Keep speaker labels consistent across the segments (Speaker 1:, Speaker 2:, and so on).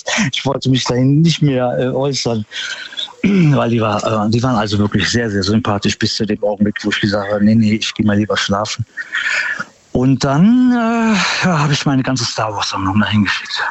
Speaker 1: Ich wollte mich dahin nicht mehr äußern, weil die waren also wirklich sehr, sehr sympathisch bis zu dem Augenblick, wo ich gesagt habe, nee, ich gehe mal lieber schlafen. Und dann habe ich meine ganze Star Wars Sammlung dahin geschickt.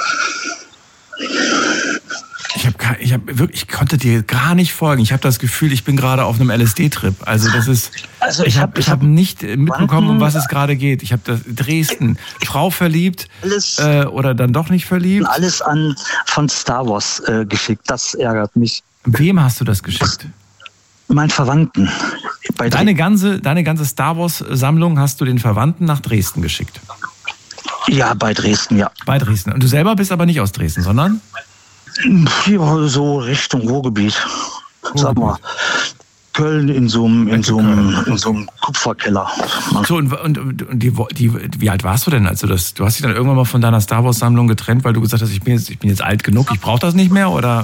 Speaker 2: Ich konnte dir gar nicht folgen. Ich habe das Gefühl, ich bin gerade auf einem LSD-Trip. Also das ist, ich hab nicht mitbekommen, um was es gerade geht. Ich habe das Dresden, Frau verliebt oder dann doch nicht verliebt.
Speaker 1: Alles von Star Wars geschickt. Das ärgert mich.
Speaker 2: Wem hast du das geschickt?
Speaker 1: Meinen Verwandten.
Speaker 2: Deine ganze Star Wars Sammlung hast du den Verwandten nach Dresden geschickt?
Speaker 1: Ja, bei Dresden, ja.
Speaker 2: Bei Dresden. Und du selber bist aber nicht aus Dresden, sondern?
Speaker 1: Ja, so Richtung Ruhrgebiet. Sag mal, Köln in so einem Kupferkeller.
Speaker 2: So, und wie alt warst du denn, als du hast dich dann irgendwann mal von deiner Star Wars Sammlung getrennt, weil du gesagt hast, ich bin jetzt alt genug, ich brauche das nicht mehr, oder?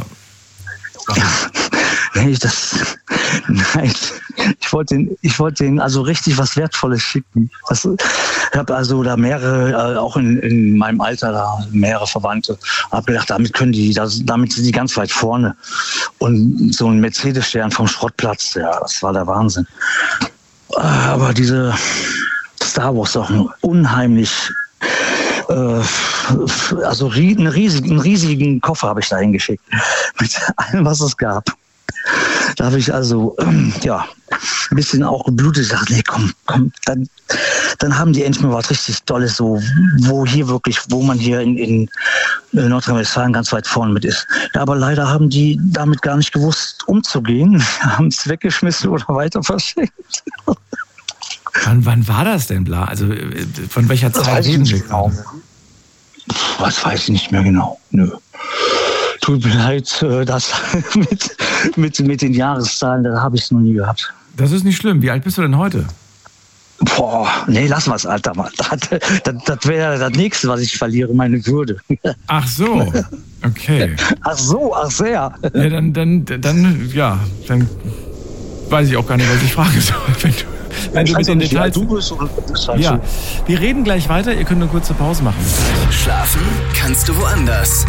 Speaker 1: Nein, ich wollte denen also richtig was Wertvolles schicken. Ich habe also da mehrere, auch in meinem Alter da mehrere Verwandte. Habe gedacht, damit sind die ganz weit vorne. Und so ein Mercedes-Stern vom Schrottplatz, ja, das war der Wahnsinn. Aber diese Star Wars Sachen unheimlich. Also einen riesigen Koffer habe ich da hingeschickt. Mit allem, was es gab. Da habe ich also, ein bisschen auch geblutet. Ich dachte, nee, komm, dann haben die endlich mal was richtig Tolles, so, wo man hier in Nordrhein-Westfalen ganz weit vorne mit ist. Ja, aber leider haben die damit gar nicht gewusst, umzugehen. Haben es weggeschmissen oder weiter verschenkt.
Speaker 2: Wann war das denn, Bla? Also, von welcher Zeit reden wir genau?
Speaker 1: Was weiß ich nicht mehr genau. Nö. Tut mir leid, das mit den Jahreszahlen, da habe ich es noch nie gehabt.
Speaker 2: Das ist nicht schlimm. Wie alt bist du denn heute?
Speaker 1: Boah, nee, lass mal's, Alter, Mann. Das wäre das Nächste, was ich verliere, meine Würde.
Speaker 2: Ach so, okay.
Speaker 1: Ach sehr.
Speaker 2: Ja, dann weiß ich auch gar nicht, was ich fragen soll, wenn du mit den Details... Ja, wir reden gleich weiter. Ihr könnt eine kurze Pause machen.
Speaker 3: Schlafen kannst du woanders.